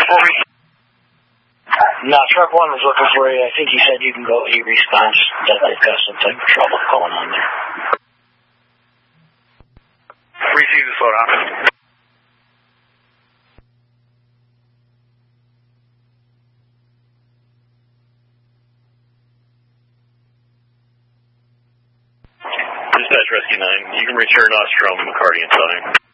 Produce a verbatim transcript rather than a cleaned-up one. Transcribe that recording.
No, truck one was looking for you. I think he said you can go e-response, that they've got some type of trouble going on there. Receive the slow down. Dispatch Rescue nine, you can return us from McCarty and Sunny.